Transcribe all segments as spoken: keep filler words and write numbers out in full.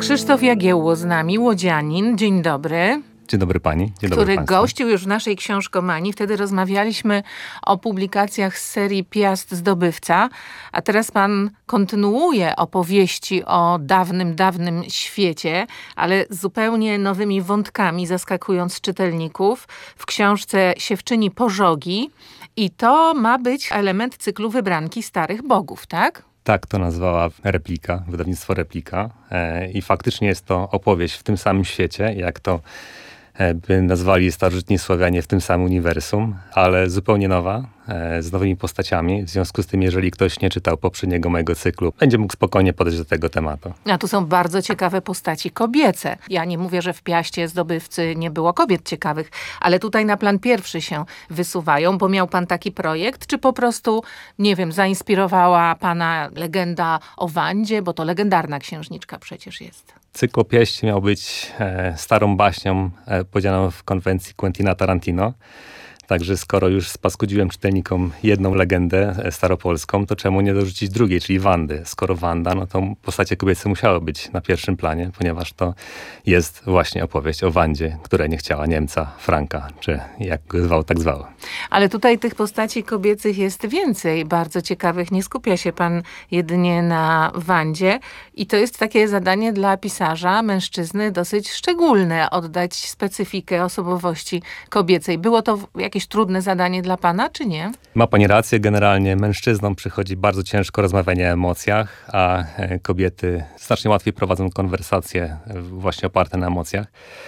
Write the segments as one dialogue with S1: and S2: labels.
S1: Krzysztof Jagiełło z nami, łodzianin. Dzień dobry.
S2: Dzień dobry pani. Dzień
S1: który
S2: dobry państwu.
S1: gościł już w naszej książkomanii. Wtedy rozmawialiśmy o publikacjach z serii Piast Zdobywca, a teraz pan kontynuuje opowieści o dawnym, dawnym świecie, ale zupełnie nowymi wątkami, zaskakując czytelników. W książce Siewczyni Pożogi i to ma być element cyklu Wybranki Starych Bogów, tak?
S2: Tak to nazwała Replika, wydawnictwo Replika. E, I faktycznie jest to opowieść w tym samym świecie, jak to e, by nazwali starożytni Słowianie, w tym samym uniwersum, ale zupełnie nowa, e, z nowymi postaciami. W związku z tym, jeżeli ktoś nie czytał poprzedniego mojego cyklu, będzie mógł spokojnie podejść do tego tematu.
S1: A tu są bardzo ciekawe postaci kobiece. Ja nie mówię, że w Piaście Zdobywcy nie było kobiet ciekawych, ale tutaj na plan pierwszy się wysuwają, bo miał pan taki projekt, czy po prostu, nie wiem, zainspirowała pana legenda o Wandzie, bo to legendarna księżniczka przecież jest.
S2: Cykl o Pieście miał być e, starą baśnią e, podzianą w konwencji Quentina Tarantino. Także skoro już spaskudziłem czytelnikom jedną legendę e, staropolską, to czemu nie dorzucić drugiej, czyli Wandy? Skoro Wanda, no to postacie kobiece musiały być na pierwszym planie, ponieważ to jest właśnie opowieść o Wandzie, która nie chciała Niemca, Franka, czy jak go zwał, tak zwał.
S1: Ale tutaj tych postaci kobiecych jest więcej, bardzo ciekawych. Nie skupia się pan jedynie na Wandzie i to jest takie zadanie dla pisarza, mężczyzny, dosyć szczególne, oddać specyfikę osobowości kobiecej. Było to jakieś trudne zadanie dla pana, czy nie?
S2: Ma pani rację, generalnie mężczyznom przychodzi bardzo ciężko rozmawianie o emocjach, a e, kobiety znacznie łatwiej prowadzą konwersacje e, właśnie oparte na emocjach.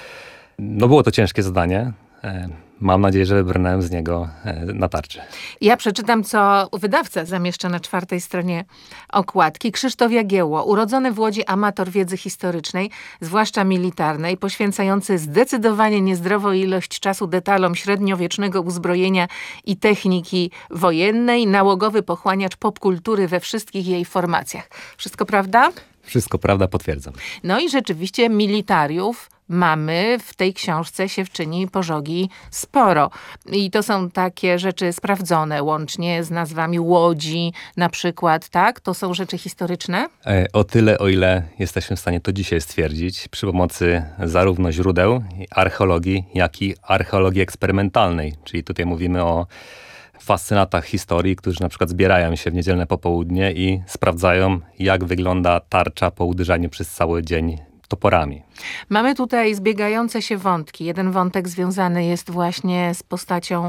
S2: No było to ciężkie zadanie. E, Mam nadzieję, że wybrnąłem z niego na tarczy.
S1: Ja przeczytam, co wydawca zamieszcza na czwartej stronie okładki. Krzysztof Jagiełło, urodzony w Łodzi amator wiedzy historycznej, zwłaszcza militarnej, poświęcający zdecydowanie niezdrową ilość czasu detalom średniowiecznego uzbrojenia i techniki wojennej, nałogowy pochłaniacz popkultury we wszystkich jej formacjach. Wszystko prawda?
S2: Wszystko prawda, potwierdzam.
S1: No i rzeczywiście militariów mamy w tej książce Siewczyni Pożogi sporo. I to są takie rzeczy sprawdzone, łącznie z nazwami łodzi na przykład, tak? To są rzeczy historyczne?
S2: E, o tyle, o ile jesteśmy w stanie to dzisiaj stwierdzić, przy pomocy zarówno źródeł archeologii, jak i archeologii eksperymentalnej. Czyli tutaj mówimy o fascynatach historii, którzy na przykład zbierają się w niedzielne popołudnie i sprawdzają, jak wygląda tarcza po uderzaniu przez cały dzień toporami.
S1: Mamy tutaj zbiegające się wątki. Jeden wątek związany jest właśnie z postacią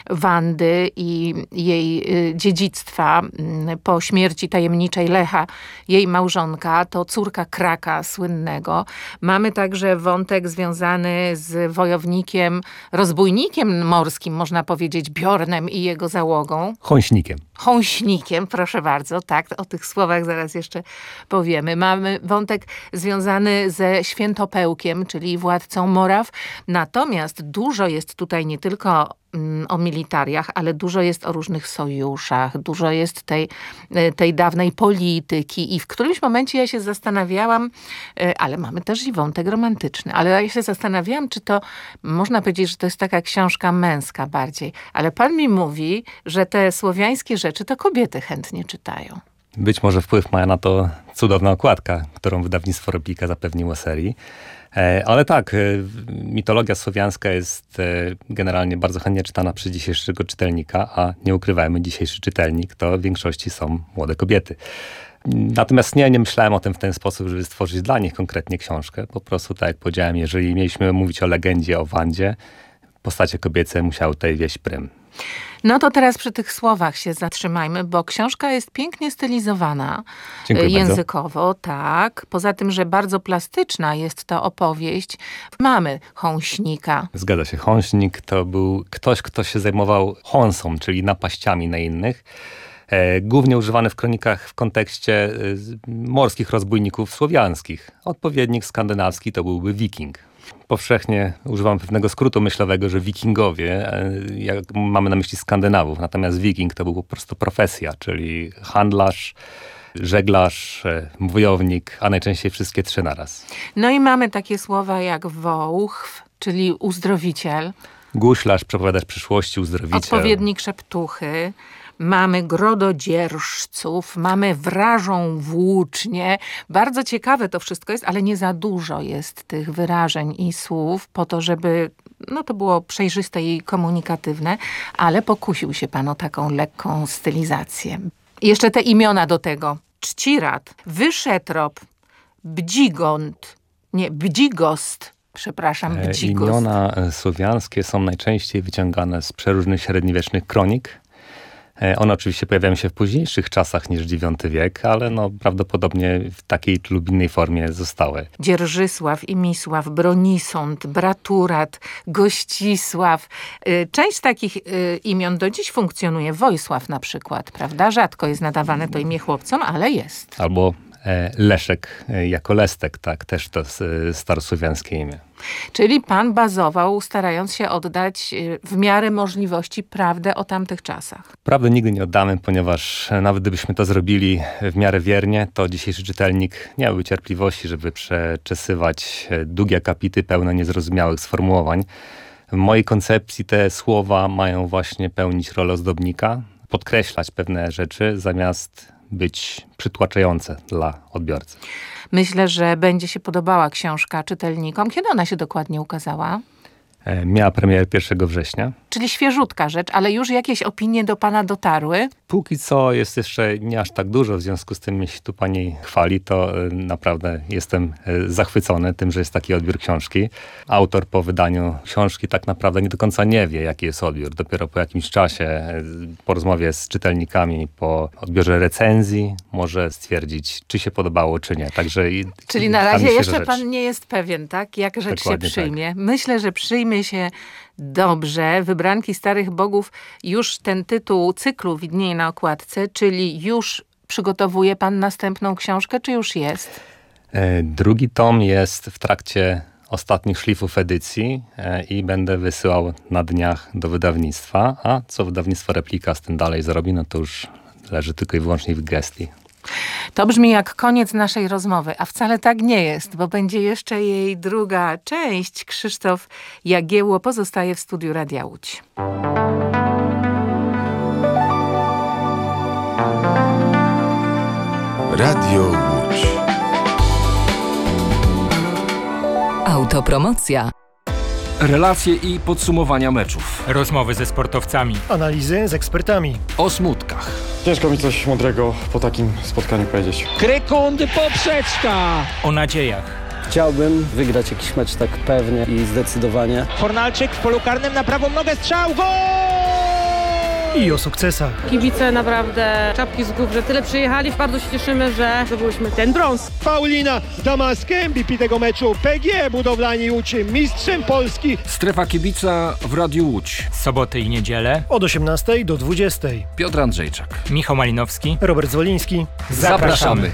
S1: Wandy i jej dziedzictwa po śmierci tajemniczej Lecha. Jej małżonka to córka Kraka słynnego. Mamy także wątek związany z wojownikiem, rozbójnikiem morskim, można powiedzieć, Bjornem i jego załogą.
S2: Hąśnikiem.
S1: Hąśnikiem, proszę bardzo, tak, o tych słowach zaraz jeszcze powiemy. Mamy wątek związany ze Świętopełkiem, czyli władcą Moraw. Natomiast dużo jest tutaj nie tylko mm, o militariach, ale dużo jest o różnych sojuszach, dużo jest tej, tej dawnej polityki i w którymś momencie ja się zastanawiałam, ale mamy też i wątek romantyczny, ale ja się zastanawiałam, czy to, można powiedzieć, że to jest taka książka męska bardziej, ale pan mi mówi, że te słowiańskie rzeczy to kobiety chętnie czytają.
S2: Być może wpływ ma na to cudowna okładka, którą wydawnictwo Replika zapewniło serii. Ale tak, mitologia słowiańska jest generalnie bardzo chętnie czytana przez dzisiejszego czytelnika, a nie ukrywajmy, dzisiejszy czytelnik to w większości są młode kobiety. Natomiast nie, nie myślałem o tym w ten sposób, żeby stworzyć dla nich konkretnie książkę. Po prostu, tak jak powiedziałem, jeżeli mieliśmy mówić o legendzie, o Wandzie, postacie kobiece musiały tutaj wieść prym.
S1: No to teraz przy tych słowach się zatrzymajmy, bo książka jest pięknie stylizowana.
S2: Dziękuję
S1: językowo,
S2: bardzo.
S1: tak. Poza tym, że bardzo plastyczna jest to opowieść. Mamy hąśnika.
S2: Zgadza się. Hąśnik to był ktoś, kto się zajmował hąsą, czyli napaściami na innych. E, głównie używany w kronikach w kontekście e, morskich rozbójników słowiańskich. Odpowiednik skandynawski to byłby wiking. Powszechnie używam pewnego skrótu myślowego, że wikingowie, jak mamy na myśli Skandynawów, natomiast wiking to był po prostu profesja, czyli handlarz, żeglarz, wojownik, a najczęściej wszystkie trzy naraz.
S1: No i mamy takie słowa jak wołchw, czyli uzdrowiciel.
S2: Guślarz, przepowiadacz przyszłości, uzdrowiciel.
S1: Odpowiednik szeptuchy. mamy grododzierżców, mamy wrażą włócznie. Bardzo ciekawe to wszystko jest, ale nie za dużo jest tych wyrażeń i słów po to, żeby no to było przejrzyste i komunikatywne, ale pokusił się pan o taką lekką stylizację. I jeszcze te imiona do tego. Czcirat, Wyszetrop, Bdzigont, nie, Bdzigost, przepraszam, Bdzigost.
S2: Imiona słowiańskie są najczęściej wyciągane z przeróżnych średniowiecznych kronik. One oczywiście pojawiają się w późniejszych czasach niż dziewiąty wiek, ale no prawdopodobnie w takiej lub innej formie zostały.
S1: Dzierżysław, Imisław, Bronisąd, Braturat, Gościsław. Część takich imion do dziś funkcjonuje. Wojsław na przykład, prawda? Rzadko jest nadawane to imię chłopcom, ale jest.
S2: Albo Leszek jako Lestek, tak, też to starosłowiańskie imię.
S1: Czyli pan bazował, starając się oddać w miarę możliwości prawdę o tamtych czasach.
S2: Prawdy nigdy nie oddamy, ponieważ nawet gdybyśmy to zrobili w miarę wiernie, to dzisiejszy czytelnik nie miałby cierpliwości, żeby przeczesywać długie akapity pełne niezrozumiałych sformułowań. W mojej koncepcji te słowa mają właśnie pełnić rolę ozdobnika, podkreślać pewne rzeczy, zamiast być przytłaczające dla odbiorcy.
S1: Myślę, że będzie się podobała książka czytelnikom. Kiedy ona się dokładnie ukazała?
S2: Miała premierę pierwszego września.
S1: Czyli świeżutka rzecz, ale już jakieś opinie do pana dotarły?
S2: Póki co jest jeszcze nie aż tak dużo, w związku z tym, jeśli tu pani chwali, to naprawdę jestem zachwycony tym, że jest taki odbiór książki. Autor po wydaniu książki tak naprawdę nie do końca nie wie, jaki jest odbiór. Dopiero po jakimś czasie, po rozmowie z czytelnikami, po odbiorze recenzji może stwierdzić, czy się podobało, czy nie. Także
S1: Czyli na razie jeszcze rzecz. Pan nie jest pewien, tak? Jak rzecz
S2: Dokładnie
S1: się przyjmie.
S2: Tak.
S1: Myślę, że przyjmie się dobrze. Wybranki starych bogów, już ten tytuł cyklu widnieje na okładce, czyli już przygotowuje pan następną książkę, czy już jest?
S2: Drugi tom jest w trakcie ostatnich szlifów edycji i będę wysyłał na dniach do wydawnictwa, a co wydawnictwo Replika z tym dalej zrobi, no to już leży tylko i wyłącznie w gestii.
S1: To brzmi jak koniec naszej rozmowy, a wcale tak nie jest, bo będzie jeszcze jej druga część. Krzysztof Jagiełło pozostaje w studiu Radia Łódź.
S3: Radio Łódź.
S4: Autopromocja.
S5: Relacje i podsumowania meczów.
S6: Rozmowy ze sportowcami.
S7: Analizy z ekspertami.
S5: O smutkach.
S8: Ciężko mi coś mądrego po takim spotkaniu powiedzieć.
S6: Krykundy poprzeczka. O nadziejach.
S9: Chciałbym wygrać jakiś mecz tak pewnie i zdecydowanie.
S6: Fornalczyk w polu karnym na prawą nogę, strzał, gol!
S7: I o sukcesach.
S10: Kibice naprawdę czapki z głów, że tyle przyjechali. Bardzo się cieszymy, że zdobyliśmy ten brąz.
S11: Paulina Damask, M V P tego meczu. P G Budowlani Łódź, mistrzem Polski.
S5: Strefa kibica w Radiu Łódź.
S6: Soboty i niedzielę.
S7: Od osiemnastej do dwudziestej.
S5: Piotr Andrzejczak.
S6: Michał Malinowski.
S7: Robert Zwoliński.
S5: Zapraszamy.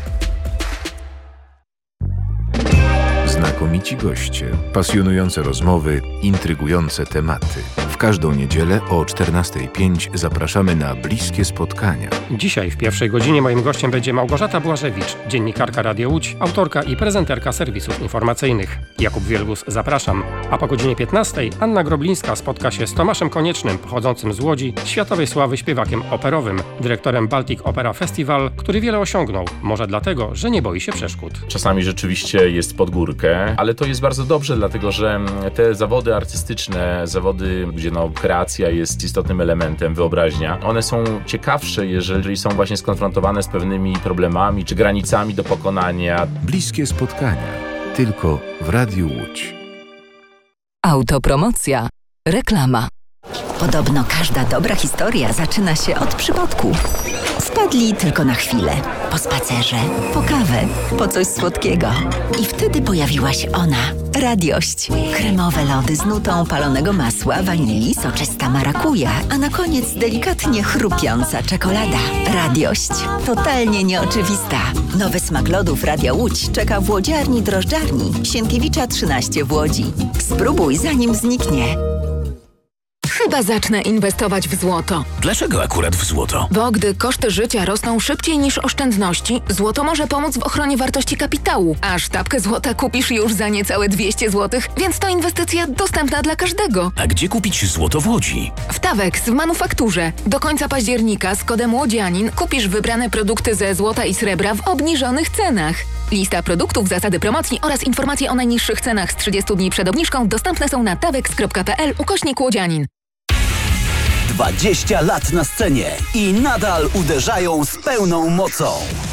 S3: Znakomici goście, pasjonujące rozmowy, intrygujące tematy. W każdą niedzielę o czternastej pięć zapraszamy na bliskie spotkania.
S12: Dzisiaj w pierwszej godzinie moim gościem będzie Małgorzata Błażewicz, dziennikarka Radia Łódź, autorka i prezenterka serwisów informacyjnych. Jakub Wielgus, zapraszam. A po godzinie piętnastej Anna Groblińska spotka się z Tomaszem Koniecznym, pochodzącym z Łodzi, światowej sławy śpiewakiem operowym, dyrektorem Baltic Opera Festival, który wiele osiągnął. Może dlatego, że nie boi się przeszkód.
S13: Czasami rzeczywiście jest pod górkę, ale to jest bardzo dobrze, dlatego że te zawody artystyczne, zawody, gdzie no, kreacja jest istotnym elementem, wyobraźnia, one są ciekawsze, jeżeli są właśnie skonfrontowane z pewnymi problemami czy granicami do pokonania.
S3: Bliskie spotkania. Tylko w Radiu Łódź.
S4: Autopromocja. Reklama.
S14: Podobno każda dobra historia zaczyna się od przypadku. Wpadli tylko na chwilę. Po spacerze, po kawę, po coś słodkiego. I wtedy pojawiła się ona. Radiość. Kremowe lody z nutą palonego masła, wanilii, soczysta marakuja, a na koniec delikatnie chrupiąca czekolada. Radiość. Totalnie nieoczywista. Nowy smak lodów Radia Łódź czeka w łodziarni drożdżarni Sienkiewicza trzynaście w Łodzi. Spróbuj zanim zniknie.
S4: Chyba zacznę inwestować w złoto.
S15: Dlaczego akurat w złoto?
S4: Bo gdy koszty życia rosną szybciej niż oszczędności, złoto może pomóc w ochronie wartości kapitału. A sztabkę złota kupisz już za niecałe dwieście złotych, więc to inwestycja dostępna dla każdego.
S15: A gdzie kupić złoto w Łodzi?
S4: W Tawex w manufakturze. Do końca października z kodem Łodzianin kupisz wybrane produkty ze złota i srebra w obniżonych cenach. Lista produktów, zasady promocji oraz informacje o najniższych cenach z trzydziestu dni przed obniżką dostępne są na tawex kropka p l ukośnik łodzianin.
S16: dwadzieścia lat na scenie i nadal uderzają z pełną mocą.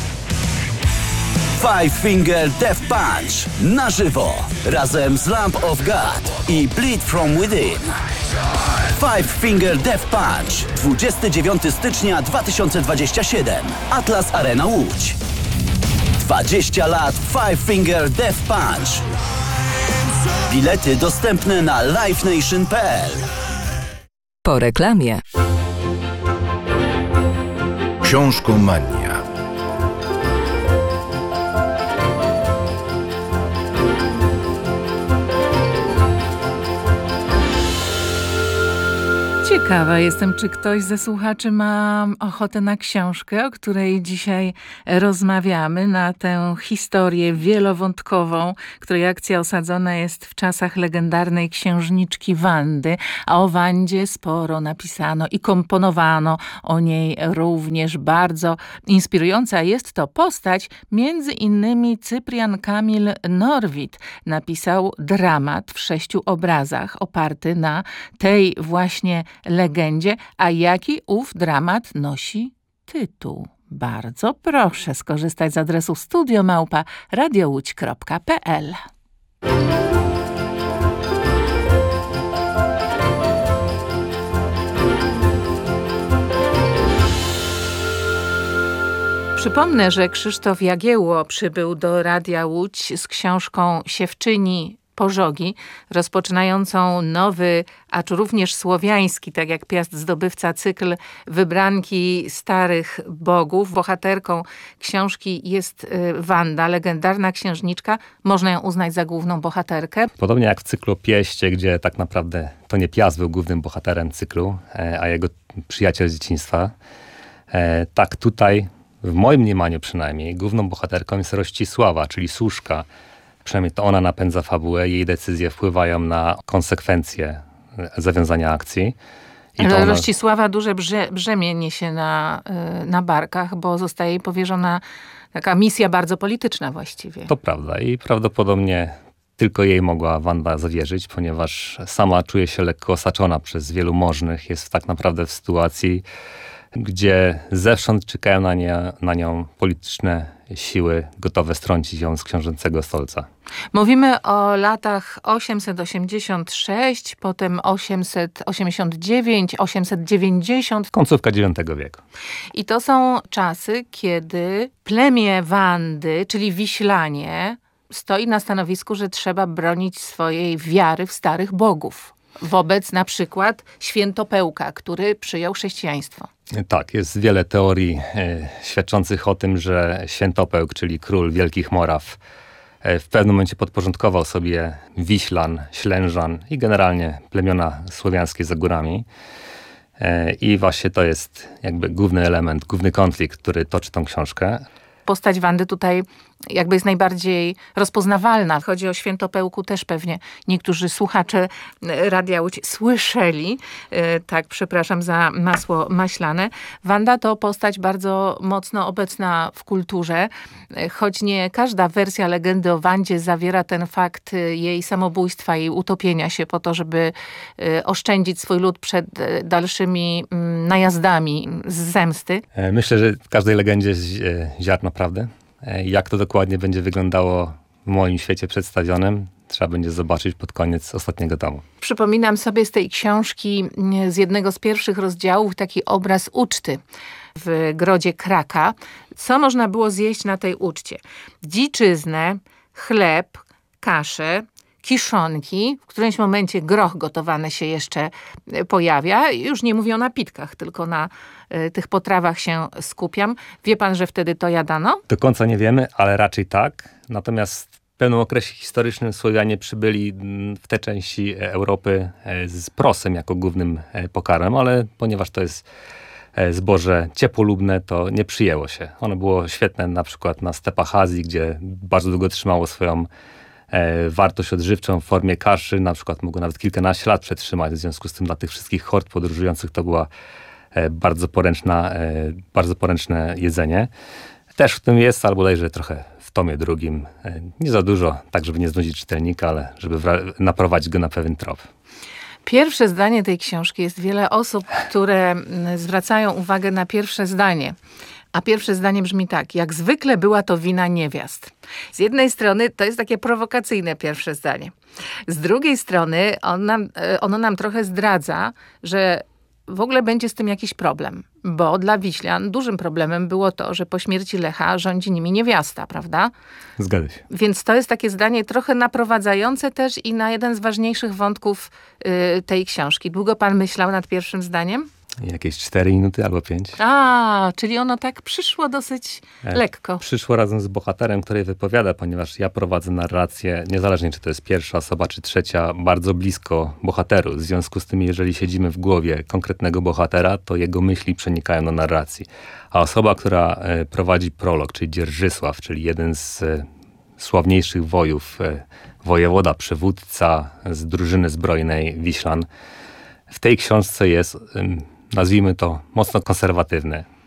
S16: Five Finger Death Punch na żywo razem z Lamb of God i Bleed From Within. Five Finger Death Punch dwudziestego dziewiątego stycznia dwa tysiące dwudziestego siódmego. Atlas Arena Łódź. dwadzieścia lat Five Finger Death Punch. Bilety dostępne na live nation kropka p l.
S14: Po reklamie.
S3: Książkomania.
S1: Ciekawa jestem, czy ktoś ze słuchaczy ma ochotę na książkę, o której dzisiaj rozmawiamy, na tę historię wielowątkową, której akcja osadzona jest w czasach legendarnej księżniczki Wandy, a o Wandzie sporo napisano i komponowano o niej również. Bardzo inspirująca jest to postać, między innymi Cyprian Kamil Norwid napisał dramat w sześciu obrazach oparty na tej właśnie legendzie, a jaki ów dramat nosi tytuł? Bardzo proszę skorzystać z adresu studio małpa radiołódź kropka p l. Przypomnę, że Krzysztof Jagiełło przybył do Radia Łódź z książką Siewczyni Pożogi, rozpoczynającą nowy, acz również słowiański, tak jak Piast zdobywca, cykl wybranki starych bogów. Bohaterką książki jest Wanda, legendarna księżniczka. Można ją uznać za główną bohaterkę.
S2: Podobnie jak w cyklu Pieście, gdzie tak naprawdę to nie Piast był głównym bohaterem cyklu, a jego przyjaciel z dzieciństwa. Tak tutaj, w moim mniemaniu przynajmniej, główną bohaterką jest Rościsława, czyli Służka. Przynajmniej to ona napędza fabułę, jej decyzje wpływają na konsekwencje zawiązania akcji.
S1: I ona... Rościsława duże brze, brzemię niesie na, na barkach, bo zostaje jej powierzona taka misja bardzo polityczna właściwie.
S2: To prawda i prawdopodobnie tylko jej mogła Wanda zawierzyć, ponieważ sama czuje się lekko osaczona przez wielu możnych. Jest tak naprawdę w sytuacji, gdzie zewsząd czekają na, nie, na nią polityczne siły gotowe strącić ją z książęcego stolca.
S1: Mówimy o latach osiemset osiemdziesiąt sześć, potem osiemset osiemdziesiąt dziewięć, osiemset dziewięćdziesiąt.
S2: Końcówka dziewiątego wieku.
S1: I to są czasy, kiedy plemię Wandy, czyli Wiślanie, stoi na stanowisku, że trzeba bronić swojej wiary w starych bogów. Wobec na przykład Świętopełka, który przyjął chrześcijaństwo.
S2: Tak, jest wiele teorii e, świadczących o tym, że Świętopełk, czyli król Wielkich Moraw, e, w pewnym momencie podporządkował sobie Wiślan, Ślężan i generalnie plemiona słowiańskie za górami. E, I właśnie to jest jakby główny element, główny konflikt, który toczy tą książkę.
S1: Postać Wandy tutaj jakby jest najbardziej rozpoznawalna. Chodzi o Świętopełku, też pewnie niektórzy słuchacze Radia Łódź słyszeli. Tak, przepraszam za masło maślane. Wanda to postać bardzo mocno obecna w kulturze, choć nie każda wersja legendy o Wandzie zawiera ten fakt jej samobójstwa, jej utopienia się po to, żeby oszczędzić swój lud przed dalszymi najazdami z zemsty.
S2: Myślę, że w każdej legendzie jest ziarno prawdy. Jak to dokładnie będzie wyglądało w moim świecie przedstawionym, trzeba będzie zobaczyć pod koniec ostatniego tomu.
S1: Przypominam sobie z tej książki, z jednego z pierwszych rozdziałów, taki obraz uczty w grodzie Kraka. Co można było zjeść na tej uczcie? Dziczyznę, chleb, kaszę, kiszonki. W którymś momencie groch gotowany się jeszcze pojawia. Już nie mówię o napitkach, tylko na y, tych potrawach się skupiam. Wie pan, że wtedy to jadano?
S2: Do końca nie wiemy, ale raczej tak. Natomiast pewnym okresie historycznym Słowianie przybyli w te części Europy z prosem jako głównym pokarmem, ale ponieważ to jest zboże ciepłolubne, to nie przyjęło się. Ono było świetne na przykład na stepach Azji, gdzie bardzo długo trzymało swoją wartość odżywczą w formie kaszy, na przykład mogło nawet kilkanaście lat przetrzymać, w związku z tym dla tych wszystkich hord podróżujących to była bardzo poręczna, bardzo poręczne jedzenie. Też w tym jest, albo bodajże trochę w tomie drugim. Nie za dużo, tak żeby nie znudzić czytelnika, ale żeby naprowadzić go na pewien trop.
S1: Pierwsze zdanie tej książki jest wiele osób, które zwracają uwagę na pierwsze zdanie. A pierwsze zdanie brzmi tak: jak zwykle była to wina niewiast. Z jednej strony to jest takie prowokacyjne pierwsze zdanie. Z drugiej strony on nam, ono nam trochę zdradza, że w ogóle będzie z tym jakiś problem. Bo dla Wiślan dużym problemem było to, że po śmierci Lecha rządzi nimi niewiasta, prawda?
S2: Zgadza się.
S1: Więc to jest takie zdanie trochę naprowadzające też i na jeden z ważniejszych wątków y, tej książki. Długo pan myślał nad pierwszym zdaniem?
S2: Jakieś cztery minuty albo pięć.
S1: A, czyli ono tak przyszło dosyć
S2: e,
S1: lekko.
S2: Przyszło razem z bohaterem, który wypowiada, ponieważ ja prowadzę narrację, niezależnie czy to jest pierwsza osoba, czy trzecia, bardzo blisko bohateru. W związku z tym, jeżeli siedzimy w głowie konkretnego bohatera, to jego myśli przenikają do narracji. A osoba, która e, prowadzi prolog, czyli Dzierżysław, czyli jeden z e, sławniejszych wojów, e, wojewoda, przywódca z drużyny zbrojnej Wiślan, w tej książce jest, nazwijmy to, mocno konserwatywny.